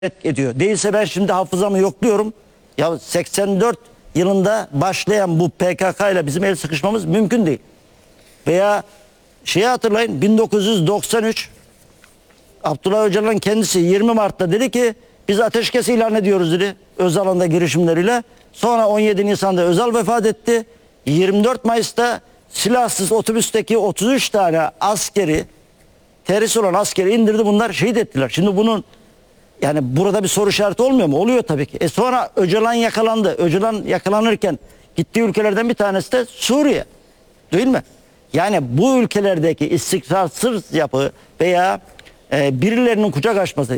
ediyor. Değilse ben şimdi hafızamı yokluyorum. Ya 84 yılında başlayan bu PKK ile bizim el sıkışmamız mümkün değil. Veya şeyi hatırlayın, 1993 Abdullah Öcalan kendisi 20 Mart'ta dedi ki biz ateşkes ilan ediyoruz dedi Özal'ın girişimleriyle. Sonra 17 Nisan'da Özal vefat etti. 24 Mayıs'ta silahsız otobüsteki 33 tane askeri, terörist olan askeri indirdi, bunlar şehit ettiler. Şimdi bunun yani burada bir soru işareti olmuyor mu? Oluyor tabii ki. Sonra Öcalan yakalandı. Öcalan yakalanırken gittiği ülkelerden bir tanesi de Suriye. Değil mi? Yani bu ülkelerdeki istikrarsız yapı veya birilerinin kucak açması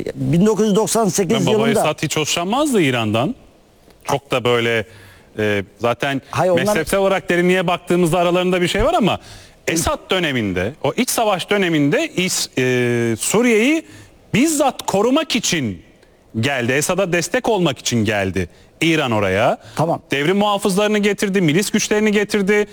1998 Baba yılında Esad hiç hoşlanmazdı İran'dan. Çok da böyle zaten Hayır, mezhepsel olarak derinliğe baktığımızda aralarında bir şey var ama Esad döneminde, o iç savaş döneminde Suriye'yi bizzat korumak için geldi. Esad'a destek olmak için geldi İran oraya. Tamam. Devrim muhafızlarını getirdi, milis güçlerini getirdi.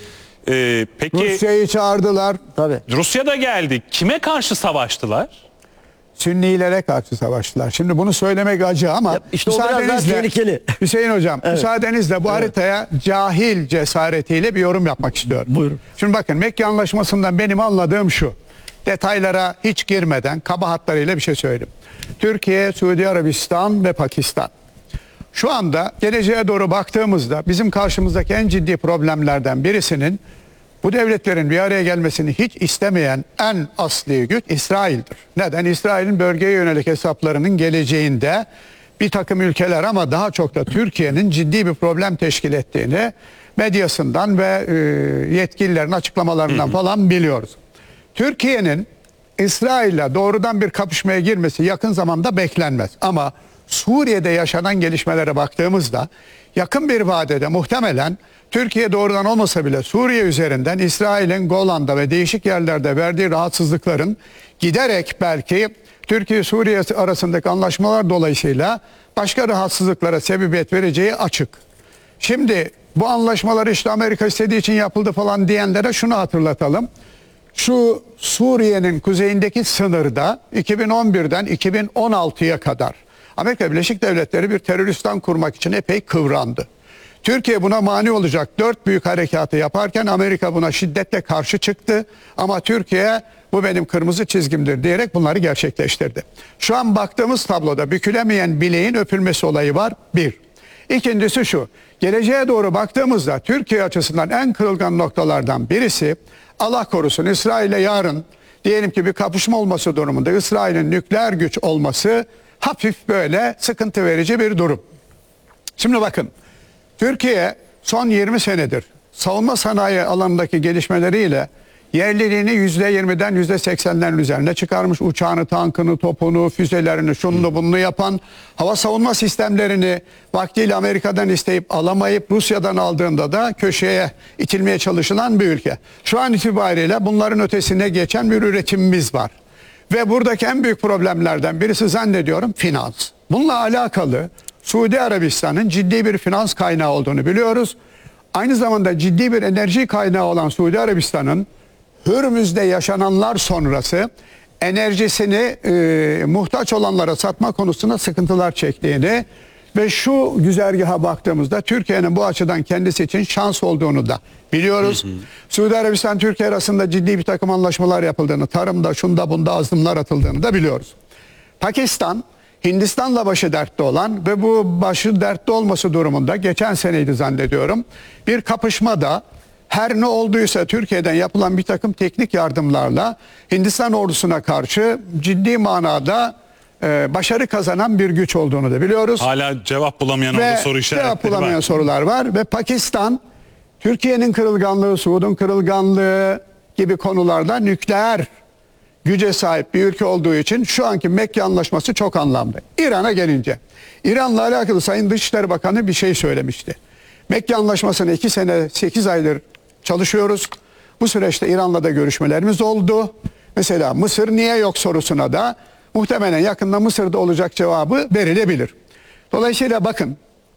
Peki Rusya'yı çağırdılar. tabii. Rusya da geldi. Kime karşı savaştılar? Sünnilere karşı savaştılar. Şimdi bunu söylemek acı ama işte o biraz daha tehlikeli. Hüseyin Hocam, müsaadenizle bu haritaya cahil cesaretiyle bir yorum yapmak istiyorum. Buyurun. Şimdi bakın, Mekke Anlaşması'ndan benim anladığım şu. Detaylara hiç girmeden kaba hatlarıyla bir şey söyleyeyim. Türkiye, Suudi Arabistan ve Pakistan. Şu anda geleceğe doğru baktığımızda bizim karşımızdaki en ciddi problemlerden birisinin bu devletlerin bir araya gelmesini hiç istemeyen en asli güç İsrail'dir. Neden? İsrail'in bölgeye yönelik hesaplarının geleceğinde bir takım ülkeler ama daha çok da Türkiye'nin ciddi bir problem teşkil ettiğini medyasından ve yetkililerin açıklamalarından falan biliyoruz. Türkiye'nin İsrail'le doğrudan bir kapışmaya girmesi yakın zamanda beklenmez. Ama Suriye'de yaşanan gelişmelere baktığımızda yakın bir vadede muhtemelen Türkiye doğrudan olmasa bile Suriye üzerinden İsrail'in Golan'da ve değişik yerlerde verdiği rahatsızlıkların giderek belki Türkiye-Suriye arasındaki anlaşmalar dolayısıyla başka rahatsızlıklara sebebiyet vereceği açık. Şimdi bu anlaşmalar işte Amerika istediği için yapıldı falan diyenlere şunu hatırlatalım. Şu Suriye'nin kuzeyindeki sınırda 2011'den 2016'ya kadar Amerika Birleşik Devletleri bir teröristan kurmak için epey kıvrandı. Türkiye buna mani olacak 4 büyük harekatı yaparken Amerika buna şiddetle karşı çıktı. Ama Türkiye bu benim kırmızı çizgimdir diyerek bunları gerçekleştirdi. Şu an baktığımız tabloda bükülemeyen bileğin öpülmesi olayı var. Bir. İkincisi şu. Geleceğe doğru baktığımızda Türkiye açısından en kırılgan noktalardan birisi, Allah korusun İsrail'le yarın diyelim ki bir kapışma olması durumunda İsrail'in nükleer güç olması hafif böyle sıkıntı verici bir durum. Şimdi bakın, Türkiye son 20 senedir savunma sanayi alanındaki gelişmeleriyle yerliliğini %20'den %80'lerin üzerine çıkarmış. Uçağını, tankını, topunu, füzelerini, şununu bununu yapan, hava savunma sistemlerini vaktiyle Amerika'dan isteyip alamayıp Rusya'dan aldığında da köşeye itilmeye çalışılan bir ülke. Şu an itibariyle bunların ötesine geçen bir üretimimiz var. Ve buradaki en büyük problemlerden birisi zannediyorum finans. Bununla alakalı Suudi Arabistan'ın ciddi bir finans kaynağı olduğunu biliyoruz. Aynı zamanda ciddi bir enerji kaynağı olan Suudi Arabistan'ın Hürmüz'de yaşananlar sonrası enerjisini muhtaç olanlara satma konusunda sıkıntılar çektiğini ve şu güzergaha baktığımızda Türkiye'nin bu açıdan kendisi için şans olduğunu da biliyoruz. Suudi Arabistan Türkiye arasında ciddi bir takım anlaşmalar yapıldığını, tarımda şunda bunda azımlar atıldığını da biliyoruz. Pakistan Hindistan'la başı dertte olan ve bu başı dertte olması durumunda geçen seneydi zannediyorum bir kapışmada her ne olduysa Türkiye'den yapılan bir takım teknik yardımlarla Hindistan ordusuna karşı ciddi manada başarı kazanan bir güç olduğunu da biliyoruz. Hala cevap bulamayan orada soru işaretleri cevap bulamayan var. sorular var ve Pakistan Türkiye'nin kırılganlığı, Suud'un kırılganlığı gibi konularda nükleer güce sahip bir ülke olduğu için şu anki Mekke Anlaşması çok anlamlı. İran'a gelince, İran'la alakalı Sayın Dışişleri Bakanı bir şey söylemişti. Mekke Anlaşması'nı 2 sene 8 aydır çalışıyoruz. Bu süreçte İran'la da görüşmelerimiz oldu. Mesela Mısır niye yok sorusuna da muhtemelen yakında Mısır'da olacak cevabı verilebilir. Dolayısıyla bakın.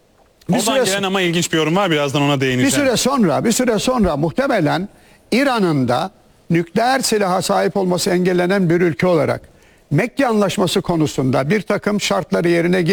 Oradan gelen ama ilginç bir yorum var, birazdan ona değineceğim. Bir süre sonra muhtemelen İran'ın da nükleer silaha sahip olması engellenen bir ülke olarak Mekke Anlaşması konusunda bir takım şartları yerine